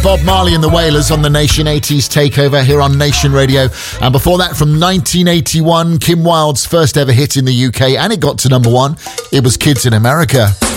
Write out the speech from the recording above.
Bob Marley and the Wailers on the Nation 80s Takeover here on Nation Radio. And before that, from 1981, Kim Wilde's first ever hit in the UK, and it got to number one. It was Kids in America.